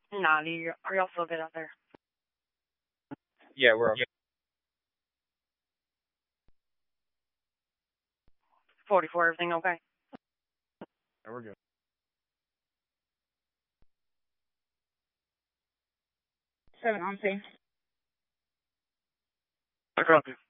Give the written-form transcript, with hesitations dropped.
Nah, are y'all still good out there? Yeah, we're okay. 44, everything okay? Yeah, we're good. 7 on scene. I copy.